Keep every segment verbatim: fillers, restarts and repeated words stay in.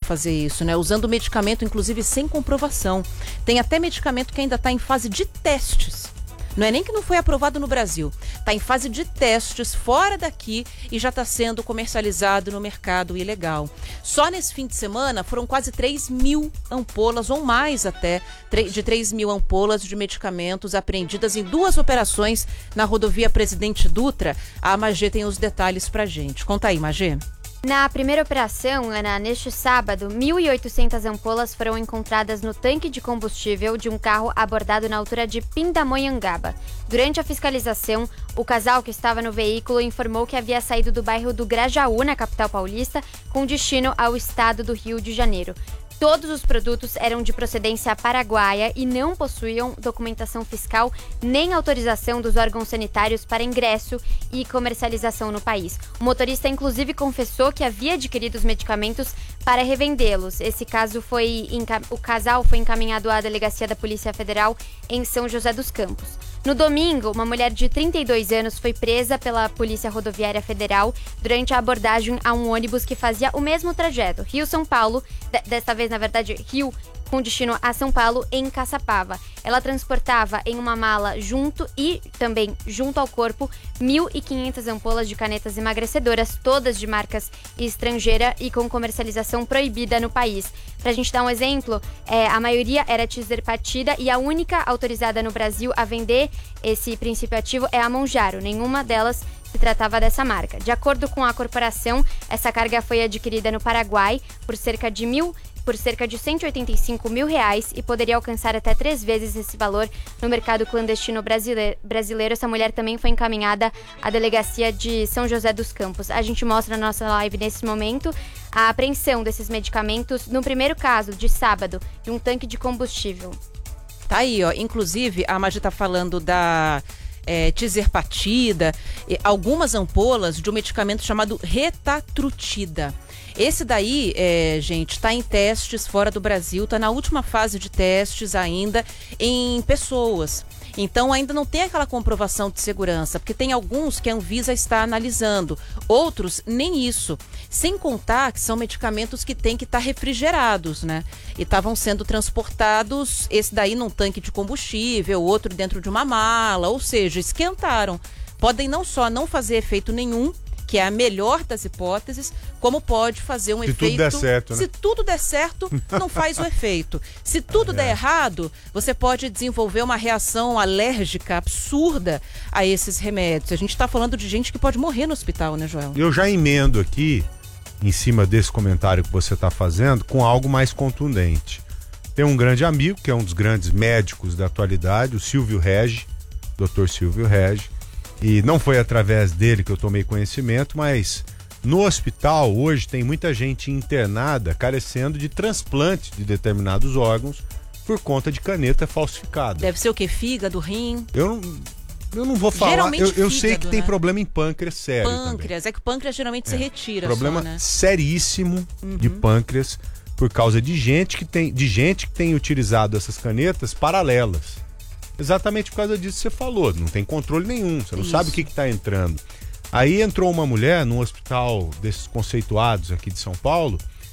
fazer isso, né? Usando medicamento, inclusive, sem comprovação. Tem até medicamento que ainda está em fase de testes. Não é nem que não foi aprovado no Brasil. Está em fase de testes fora daqui e já está sendo comercializado no mercado ilegal. Só nesse fim de semana foram quase três mil ampolas, ou mais até, de três mil ampolas de medicamentos apreendidas em duas operações na rodovia Presidente Dutra. A Magê tem os detalhes pra gente. Conta aí, Magê. Na primeira operação, Ana, neste sábado, mil e oitocentas ampolas foram encontradas no tanque de combustível de um carro abordado na altura de Pindamonhangaba. Durante a fiscalização, o casal que estava no veículo informou que havia saído do bairro do Grajaú, na capital paulista, com destino ao estado do Rio de Janeiro. Todos os produtos eram de procedência paraguaia e não possuíam documentação fiscal nem autorização dos órgãos sanitários para ingresso e comercialização no país. O motorista, inclusive, confessou que havia adquirido os medicamentos para revendê-los. Esse caso foi o casal foi encaminhado à delegacia da Polícia Federal em São José dos Campos. No domingo, uma mulher de trinta e dois anos foi presa pela Polícia Rodoviária Federal durante a abordagem a um ônibus que fazia o mesmo trajeto, Rio-São Paulo, d- desta vez, na verdade, Rio, com destino a São Paulo, em Caçapava. Ela transportava em uma mala junto e também junto ao corpo mil e quinhentas ampolas de canetas emagrecedoras, todas de marcas estrangeira e com comercialização proibida no país. Pra gente dar um exemplo, é, a maioria era tizerpatida e a única autorizada no Brasil a vender esse princípio ativo é a Monjaro. Nenhuma delas se tratava dessa marca. De acordo com a corporação, essa carga foi adquirida no Paraguai por cerca de mil por cerca de cento e oitenta e cinco mil reais e poderia alcançar até três vezes esse valor no mercado clandestino brasileiro. Essa mulher também foi encaminhada à delegacia de São José dos Campos. A gente mostra na nossa live nesse momento a apreensão desses medicamentos no primeiro caso, de sábado, de um tanque de combustível. Tá aí, ó. Inclusive, a Magê tá falando da é, tizerpatida, algumas ampolas de um medicamento chamado retatrutida. Esse daí, é, gente, está em testes fora do Brasil, está na última fase de testes ainda em pessoas. Então ainda não tem aquela comprovação de segurança, porque tem alguns que a Anvisa está analisando, outros nem isso. Sem contar que são medicamentos que têm que estar refrigerados, né? E estavam sendo transportados, esse daí num tanque de combustível, outro dentro de uma mala, ou seja, esquentaram. Podem não só não fazer efeito nenhum, que é a melhor das hipóteses, como pode fazer um Se efeito... Se tudo der certo, né? Se tudo der certo, não faz o efeito. Se tudo é. der errado, você pode desenvolver uma reação alérgica absurda a esses remédios. A gente está falando de gente que pode morrer no hospital, né, Joel? Eu já emendo aqui, em cima desse comentário que você está fazendo, com algo mais contundente. Tem um grande amigo, que é um dos grandes médicos da atualidade, o Silvio Regi, doutor Silvio Regi, e não foi através dele que eu tomei conhecimento, mas no hospital hoje tem muita gente internada carecendo de transplante de determinados órgãos por conta de caneta falsificada. Deve ser o quê? Fígado, rim? Eu não, eu não vou falar, Geralmente eu, eu fígado, sei que tem né? problema em pâncreas sério Pâncreas, também. é que o pâncreas geralmente é. se retira Problema só, né? seríssimo uhum. de pâncreas por causa de gente que tem, de gente que tem utilizado essas canetas paralelas. Exatamente por causa disso que você falou, não tem controle nenhum, você não Isso. sabe o que está entrando. Aí entrou uma mulher num hospital desses conceituados aqui de São Paulo,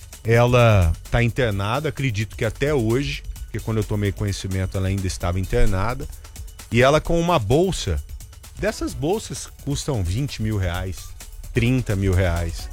ela está internada, acredito que até hoje, porque quando eu tomei conhecimento ela ainda estava internada, e ela com uma bolsa, dessas bolsas custam vinte mil reais, trinta mil reais.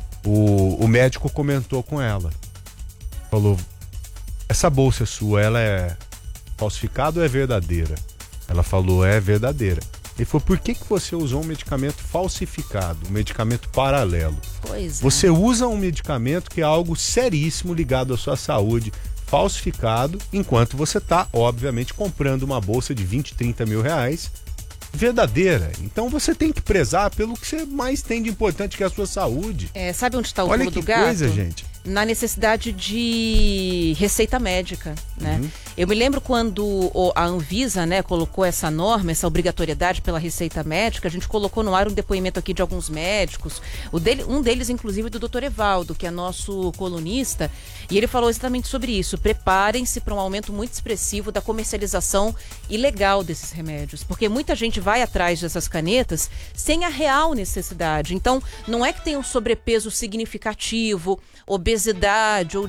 O, o médico comentou com ela, falou, essa bolsa sua, ela é falsificada ou é verdadeira? Ela falou, é verdadeira. Ele falou, por que, que você usou um medicamento falsificado, um medicamento paralelo? Pois é. Você usa um medicamento que é algo seríssimo ligado à sua saúde, falsificado, enquanto você está, obviamente, comprando uma bolsa de vinte, trinta mil reais verdadeira. Então você tem que prezar pelo que você mais tem de importante, que é a sua saúde. É, sabe onde está o Olha pulo que do gato? coisa, gente. Na necessidade de receita médica, né? Uhum. Eu me lembro quando a Anvisa, né, colocou essa norma, essa obrigatoriedade pela receita médica, a gente colocou no ar um depoimento aqui de alguns médicos, o dele, um deles inclusive do doutor Evaldo, que é nosso colunista, e ele falou exatamente sobre isso. Preparem-se para um aumento muito expressivo da comercialização ilegal desses remédios, porque muita gente vai atrás dessas canetas sem a real necessidade. Então, não é que tem um sobrepeso significativo, obesidade ou